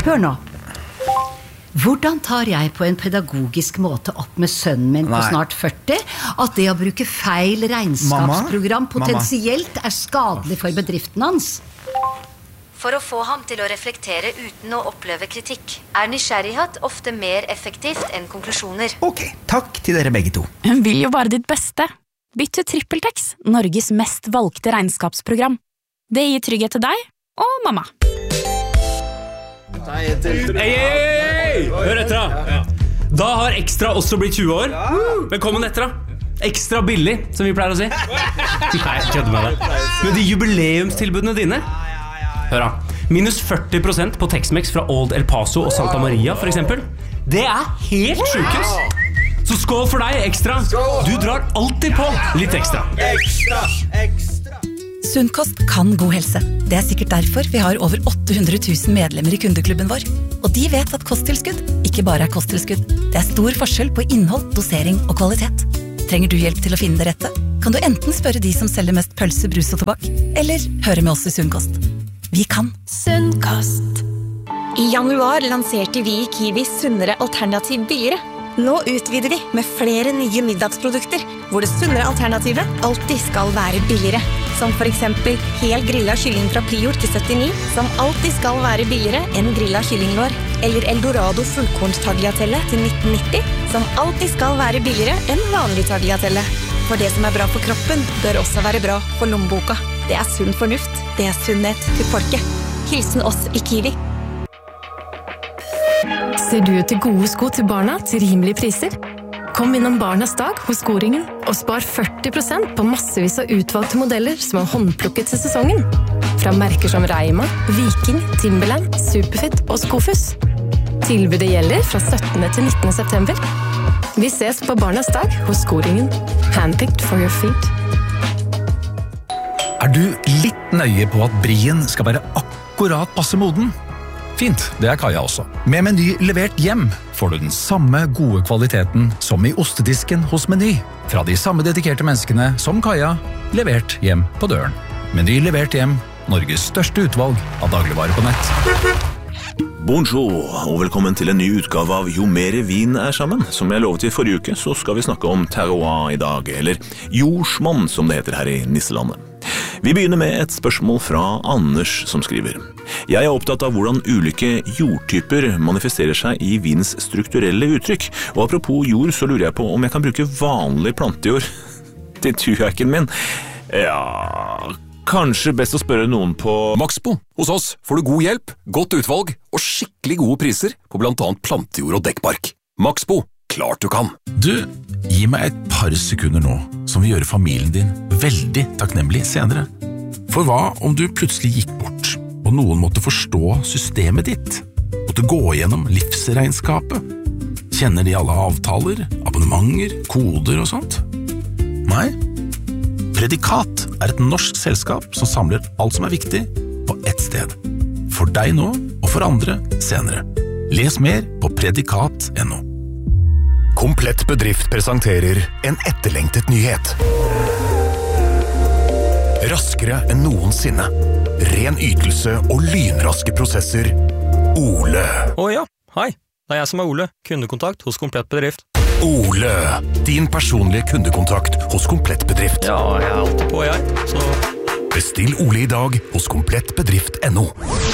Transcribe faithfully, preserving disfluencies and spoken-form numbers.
Hør nå. Hvordan tar jeg på en pedagogisk måte opp med sønnen min på Nei. snart førti at det å bruke feil regnskapsprogram potensielt er skadelig for bedriften hans? For å få ham til å reflektere uten å oppleve kritikk, er nysgjerrighet ofte mer effektivt enn konklusjoner. Ok, takk til dere begge to. Hun vil jo bare ditt beste. Bytt til TrippelTex, Norges mest valgte regnskapsprogram. Det gir trygghet til deg og mamma. Hei, hei, hei! Hør etter da. Da har Extra også blitt tjue år. Velkommen etter da. Ekstra billig, som vi pleier å si. Nei, jeg kødder med deg. Men de jubileumstilbudene dine, hør da, minus førti prosent på Tex-Mex fra Old El Paso og Santa Maria for eksempel. Det er helt sjukest. Så skål for deg, Extra. Du drar alltid på litt ekstra. Ekstra, ekstra. Sunnkost kan god helse. Det er sikkert derfor vi har over åtte hundre tusen medlemmer i kundeklubben vår. Og de vet at kosttilskudd ikke bare er kosttilskudd. Det er stor forskjell på innhold, dosering og kvalitet. Trenger du hjelp til å finne det rette? Kan du enten spørre de som selger mest pølse, brus og tobakk, eller høre med oss i Sunnkost. Vi kan. Sunnkost. I januar lanserte vi i Kiwi sunnere alternativ billigere. Nå utvider vi med flere nye middagsprodukter, hvor det sunnere alternativet alltid skal være billigere. Som for eksempel hel grillet kylling fra Prior til syttini, som alltid skal være billigere enn grillet kyllinglår. Eller Eldorado fullkorns tagliatelle til nitten nitti, som alltid skal være billigere enn vanlig tagliatelle. For det som er bra for kroppen, bør også være bra for lommeboka. Det er sunn fornuft. Det er sunnhet til folket. Hilsen oss i Kiwi. Ser du etter gode sko til barna til rimelige priser? Kom innom Barnas dag hos Skoringen og spar førti prosent på massevis av utvalgte modeller som er håndplukket til sesongen. Fra merker som Reima, Viking, Timberland, Superfit og Skofus. Tilbudet gjelder fra syttende til nittende september. Vi ses på Barnas dag hos Skoringen. Handpicked for your feet. Er du litt nøye på at brien skal være akkurat passe moden? Fint, det er Kaja også. Med Meny levert hjem får du den samme gode kvaliteten som i ostedisken hos Meny. Fra de samme dedikerte menneskene som Kaja, levert hjem på døren. Meny levert hjem, Norges største utvalg av dagligvarer på nett. Bonjour, og velkommen til en ny utgave av Jo mere vin er sammen. Som jeg lovet i forrige uke, så skal vi snakke om terroir i dag, eller jordsmonn som det heter her i Nisselandet. Vi begynner med et spørsmål fra Anders som skriver. Jeg er opptatt av hvordan ulike jordtyper manifesterer seg i vins strukturelle uttrykk. Og apropos jord, så lurer jeg på om jeg kan bruke vanlig plantejord til tuhaken min. Ja, kanskje best å spørre noen på Maxbo. Hos oss får du god hjelp, godt utvalg og skikkelig gode priser på blant annet plantejord og dekkbark. Maxbo, klart du kan. Du, gi meg et par sekunder nå, som vil gjøre familien din veldig takknemlig senere. For hva om du plutselig gikk bort, og noen måtte forstå systemet ditt? Måtte gå gjennom livsregnskapet? Kjenner de alle avtaler, abonnementer, koder og sånt? Nei. Predikat er et norsk selskap som samler alt som er viktig på ett sted. For deg nå, og for andre senere. Les mer på predikat punktum no. Komplett bedrift presenterer en etterlengtet nyhet. Raskere enn noensinne. Ren ytelse og lynraske prosesser. Ole. Å ja, hei. Det er jeg som er Ole, kundekontakt hos Komplett Bedrift. Ole, din personlige kundekontakt hos Komplett Bedrift. Ja, jeg er alltid på, jeg. Så... Bestill Ole i dag hos komplett bedrift punktum no.